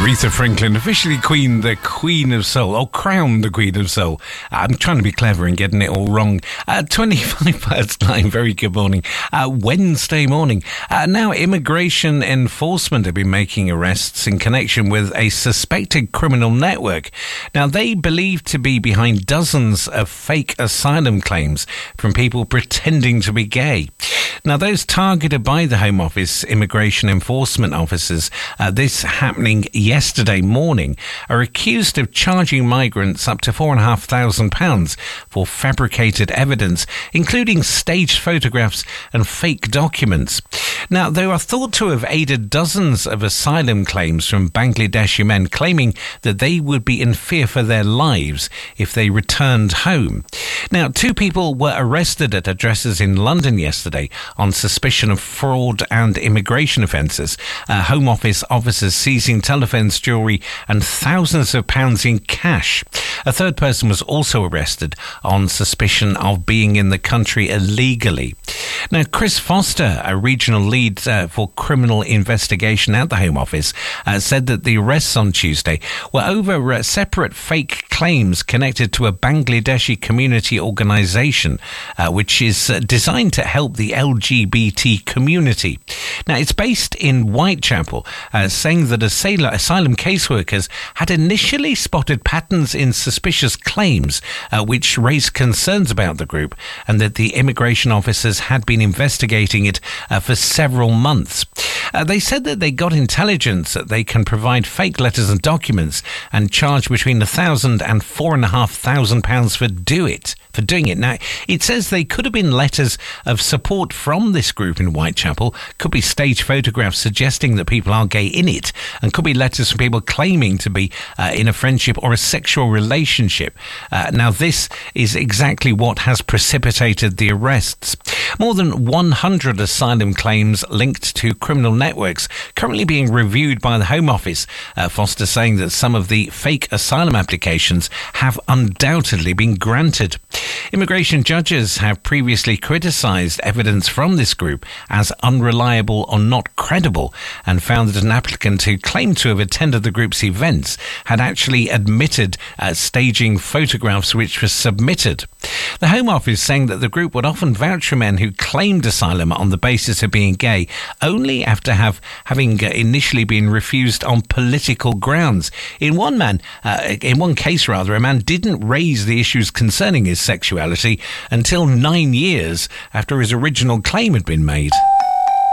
Aretha Franklin, officially the Queen of Soul, or crowned the Queen of Soul. I'm trying to be clever and getting it all wrong. 25 past 9, very good morning. Wednesday morning. Now, immigration enforcement have been making arrests in connection with a suspected criminal network. Now, they believe to be behind dozens of fake asylum claims from people pretending to be gay. Now, those targeted by the Home Office immigration enforcement officers, this happening yesterday morning, are accused of charging migrants up to £4,500 for fabricated evidence, including staged photographs and fake documents. Now, they are thought to have aided dozens of asylum claims from Bangladeshi men claiming that they would be in fear for their lives if they returned home. Now, 2 people were arrested at addresses in London yesterday on suspicion of fraud and immigration offences. Home Office officers seizing telephones, jewellery and thousands of pounds in cash. A third person was also arrested on suspicion of being in the country illegally. Now, Chris Foster, a regional lead for criminal investigation at the Home Office, said that the arrests on Tuesday were over separate fake claims connected to a Bangladeshi community organisation, which is designed to help the LGBT community. Now, it's based in Whitechapel, saying that asylum caseworkers had initially spotted patterns in suspicious claims, which raised concerns about the group, and that the immigration officers had been investigating it for several months. They said that they got intelligence that they can provide fake letters and documents and charge between £1,000 and £4,500 for doing it. Now, it says they could have been letters of support from this group in Whitechapel, could be staged photographs suggesting that people are gay in it, and could be letters from people claiming to be in a friendship or a sexual relationship. Now, this is exactly what has precipitated the arrests. More than 100 asylum claims linked to criminal networks currently being reviewed by the Home Office. Foster saying that some of the fake asylum applications have undoubtedly been granted. Immigration judges have previously criticised evidence from this group as unreliable or not credible, and found that an applicant who claimed to have attended the group's events had actually admitted staging photographs which were submitted. The Home Office saying that the group would often vouch for men who claimed asylum on the basis of being gay only after having initially been refused on political grounds. In one case, a man didn't raise the issues concerning his sexuality until 9 years after his original claim had been made.